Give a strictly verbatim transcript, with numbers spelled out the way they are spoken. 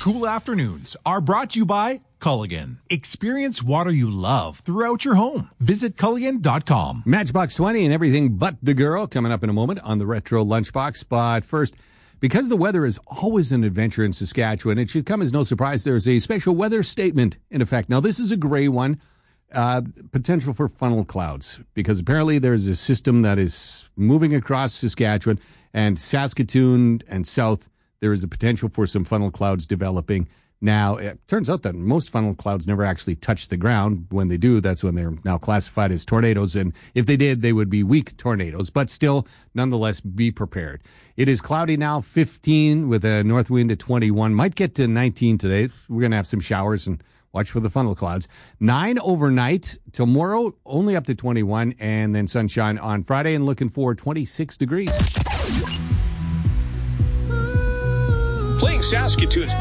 cool afternoons are brought to you by Culligan. Experience water you love throughout your home. Visit Culligan dot com. Matchbox twenty and everything but the girl coming up in a moment on the Retro Lunchbox. But first, because the weather is always an adventure in Saskatchewan, it should come as no surprise there's a special weather statement in effect. Now, this is a gray one, uh, potential for funnel clouds, because apparently there's a system that is moving across Saskatchewan and Saskatoon and south. There is a potential for some funnel clouds developing. Now, it turns out that most funnel clouds never actually touch the ground. When they do, that's when they're now classified as tornadoes. And if they did, they would be weak tornadoes. But still, nonetheless, be prepared. It is cloudy now, fifteen with a north wind at twenty-one. Might get to nineteen today. We're going to have some showers and watch for the funnel clouds. nine overnight. Tomorrow, only up to twenty-one. And then sunshine on Friday and looking for twenty-six degrees. Playing Saskatoon's